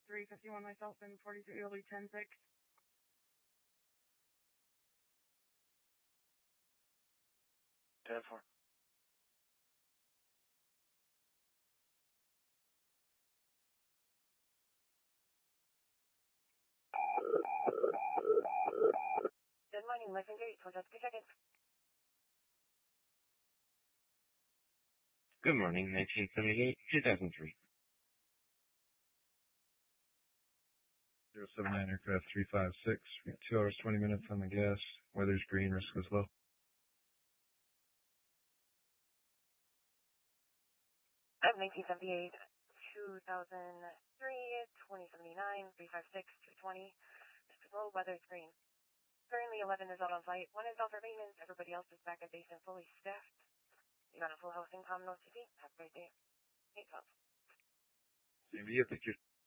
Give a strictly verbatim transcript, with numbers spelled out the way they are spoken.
three fifty-one myself and forty-three Italy ten six. ten four. Good morning, Messenger eight, four seconds. Good morning, nineteen seventy-eight, two thousand three. zero seven nine aircraft three five six. We got two hours, twenty minutes on the gas. Weather's green, risk is low. I'm nineteen seventy-eight, two thousand three, twenty seventy-nine, three five six, two twenty. Risk is low, weather is green. Currently eleven is out on flight, one is out for maintenance, everybody else is back at base and fully staffed. You got a full house income, no T V. Have a great day. eight twelve. Same to you, thank you.